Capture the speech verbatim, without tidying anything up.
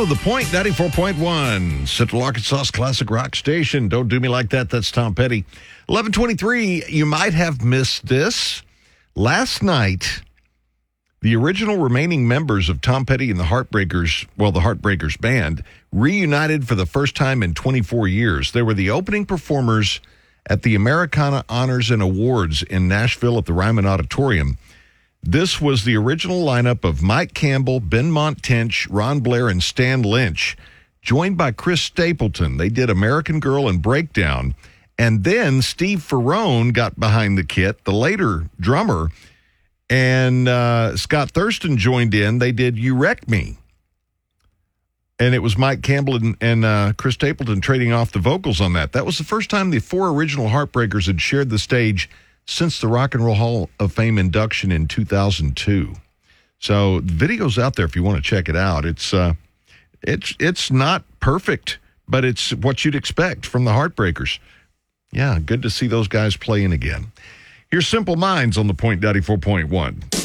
Oh, The Point, ninety-four point one, Central Arkansas's classic rock station. Don't do me like that. That's Tom Petty. eleven twenty-three, you might have missed this. Last night, the original remaining members of Tom Petty and the Heartbreakers, well, the Heartbreakers band, reunited for the first time in twenty-four years. They were the opening performers at the Americana Honors and Awards in Nashville at the Ryman Auditorium. This was the original lineup of Mike Campbell, Benmont Tench, Ron Blair, and Stan Lynch, joined by Chris Stapleton. They did American Girl and Breakdown. And then Steve Ferrone got behind the kit, the later drummer, and uh, Scott Thurston joined in. They did You Wreck Me. And it was Mike Campbell and, and uh, Chris Stapleton trading off the vocals on that. That was the first time the four original Heartbreakers had shared the stage since the Rock and Roll Hall of Fame induction in two thousand two. So the video's out there if you want to check it out. It's uh, it's it's not perfect, but it's what you'd expect from the Heartbreakers. Yeah, good to see those guys playing again. Here's Simple Minds on The Point ninety-four point one.